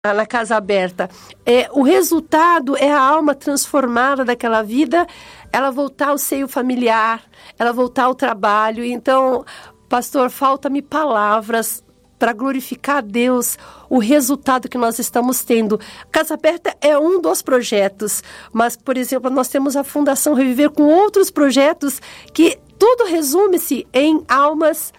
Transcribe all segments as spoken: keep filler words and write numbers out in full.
na Casa Aberta. É, o resultado é a alma transformada daquela vida, ela voltar ao seio familiar, ela voltar ao trabalho. Então, pastor, falta-me palavras para glorificar a Deus, o resultado que nós estamos tendo. Casa Aberta é um dos projetos, mas, por exemplo, nós temos a Fundação Reviver com outros projetos que tudo resume-se em almas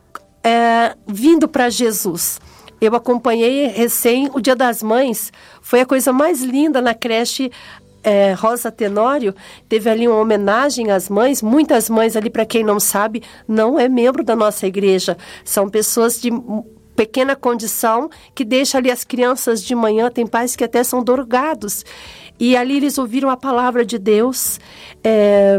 é, vindo para Jesus. Eu acompanhei recém o Dia das Mães, foi a coisa mais linda na creche é, Rosa Tenório. Teve ali uma homenagem às mães, muitas mães ali, para quem não sabe, não é membro da nossa igreja, são pessoas de pequena condição que deixam ali as crianças de manhã, tem pais que até são drogados, e ali eles ouviram a palavra de Deus. é,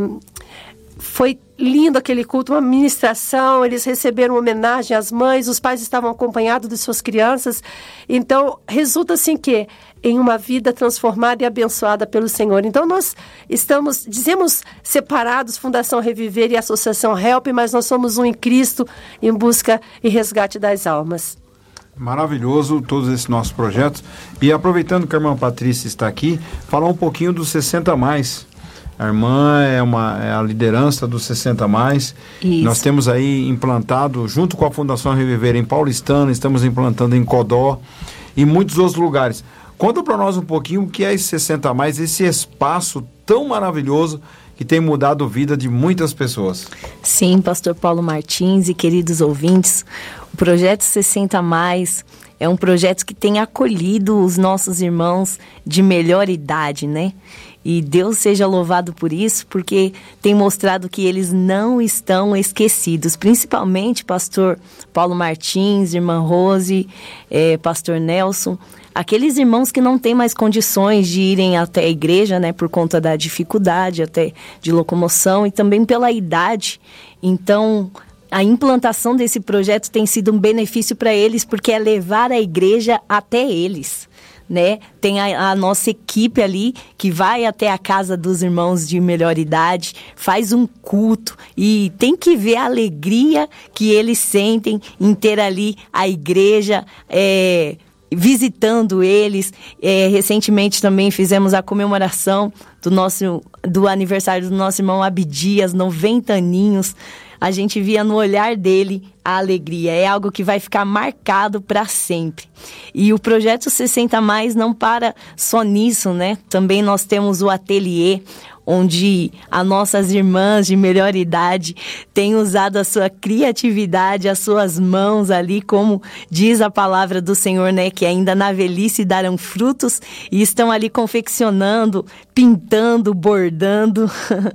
Foi lindo aquele culto, uma ministração, eles receberam homenagem às mães, os pais estavam acompanhados de suas crianças. Então, resulta assim que em uma vida transformada e abençoada pelo Senhor. Então, nós estamos, dizemos separados, Fundação Reviver e Associação Help, mas nós somos um em Cristo, em busca e resgate das almas. Maravilhoso todos esses nossos projetos. E aproveitando que a irmã Patrícia está aqui, falar um pouquinho do sessenta mais. A irmã é, uma, é a liderança do sessenta mais. Isso. Nós temos aí implantado, junto com a Fundação Reviver em Paulistana, estamos implantando em Codó e muitos outros lugares. Conta para nós um pouquinho o que é esse sessenta mais, esse espaço tão maravilhoso que tem mudado a vida de muitas pessoas. Sim, pastor Paulo Martins e queridos ouvintes, o projeto sessenta mais é um projeto que tem acolhido os nossos irmãos de melhor idade, né? E Deus seja louvado por isso, porque tem mostrado que eles não estão esquecidos. Principalmente, pastor Paulo Martins, irmã Rose, eh, pastor Nelson, aqueles irmãos que não têm mais condições de irem até a igreja, né, por conta da dificuldade até de locomoção e também pela idade. Então, a implantação desse projeto tem sido um benefício para eles, porque é levar a igreja até eles. Né? Tem a, a nossa equipe ali que vai até a casa dos irmãos de melhor idade, faz um culto e tem que ver a alegria que eles sentem em ter ali a igreja é, visitando eles. É, recentemente também fizemos a comemoração do, nosso, do aniversário do nosso irmão Abdias, noventa aninhos. A gente via no olhar dele a alegria. É algo que vai ficar marcado para sempre. E o Projeto sessenta mais não para só nisso, né? Também nós temos o ateliê, onde as nossas irmãs de melhor idade têm usado a sua criatividade, as suas mãos ali, como diz a palavra do Senhor, né? Que ainda na velhice darão frutos, e estão ali confeccionando, pintando, bordando.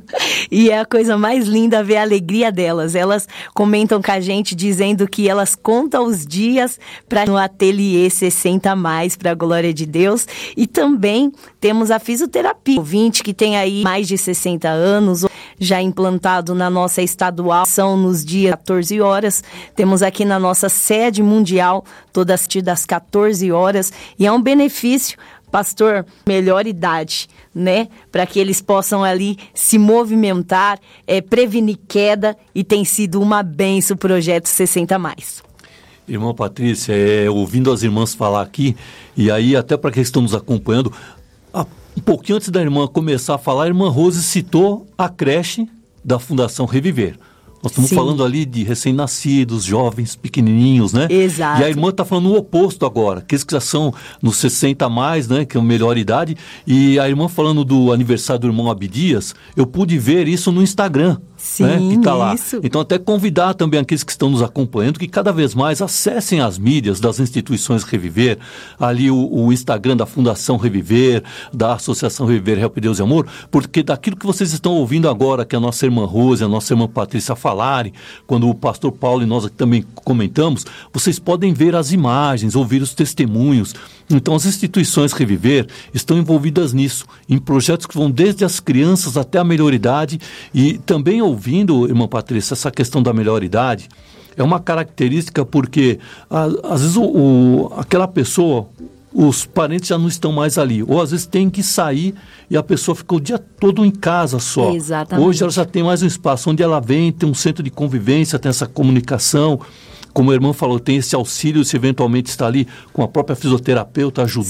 E é a coisa mais linda ver a alegria delas. Elas comentam com a gente, dizendo que elas contam os dias para no ateliê sessenta mais, para a glória de Deus. E também temos a fisioterapia, ouvinte que tem aí mais de sessenta anos, já implantado na nossa estadual, são nos dias quatorze horas. Temos aqui na nossa sede mundial, todas das quatorze horas, e é um benefício, pastor, melhor idade, né? Para que eles possam ali se movimentar, é, prevenir queda, e tem sido uma bênção o Projeto sessenta mais. Irmã Patrícia, é, ouvindo as irmãs falar aqui, e aí até para quem estão nos acompanhando, a Um pouquinho antes da irmã começar a falar, a irmã Rose citou a creche da Fundação Reviver. Nós estamos Sim. falando ali de recém-nascidos, jovens, pequenininhos, né? Exato. E a irmã está falando o oposto agora, que eles que já são nos sessenta mais, né? Que é a melhor idade. E a irmã falando do aniversário do irmão Abdias, eu pude ver isso no Instagram. Sim, né, que tá lá. Isso. Então até convidar também aqueles que estão nos acompanhando que cada vez mais acessem as mídias das instituições Reviver, ali o, o Instagram da Fundação Reviver, da Associação Reviver Help Deus e Amor, porque daquilo que vocês estão ouvindo agora, que a nossa irmã Rose, a nossa irmã Patrícia falarem, quando o pastor Paulo e nós aqui também comentamos, vocês podem ver as imagens, ouvir os testemunhos. Então as instituições Reviver estão envolvidas nisso, em projetos que vão desde as crianças até a maioridade. E também ouvindo, irmã Patrícia, essa questão da maioridade é uma característica porque a, às vezes o, o, aquela pessoa, os parentes já não estão mais ali, ou às vezes tem que sair e a pessoa fica o dia todo em casa só. Exatamente. Hoje ela já tem mais um espaço onde ela vem, tem um centro de convivência, tem essa comunicação, como a irmã falou, tem esse auxílio, se eventualmente está ali com a própria fisioterapeuta ajudando